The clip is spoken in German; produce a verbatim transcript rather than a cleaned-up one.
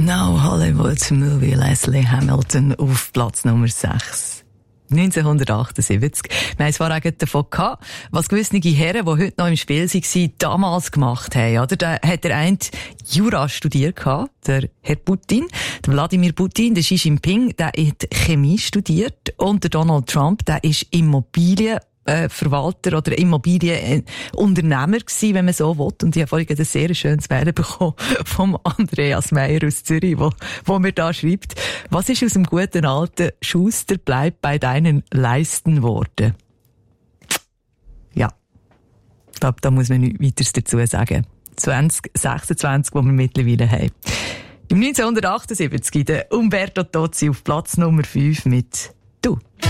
No Hollywood Movie, Leslie Hamilton auf Platz Nummer sechs. neunzehnhundertachtundsiebzig. Wir haben es vorhin auch davon gehabt, was gewisse Herren, die heute noch im Spiel waren, damals gemacht haben. Oder? Da hat der eine Jura studiert gehabt, der Herr Putin, der Wladimir Putin, der Xi Jinping, der hat Chemie studiert und der Donald Trump, der ist Immobilien Äh, Verwalter oder Immobilienunternehmer gewesen, wenn man so will. Und ich habe vorhin ein sehr schönes Mail bekommen vom Andreas Meyer aus Zürich, wo, wo mir da schreibt, was ist aus dem guten alten Schuster bleibt bei deinen Leisten worden? Ja. Ich glaube, da muss man nichts weiteres dazu sagen. zwanzig sechsundzwanzig, wo wir mittlerweile haben. Im neunzehnhundertachtundsiebzig, der Umberto Tozzi auf Platz Nummer fünf mit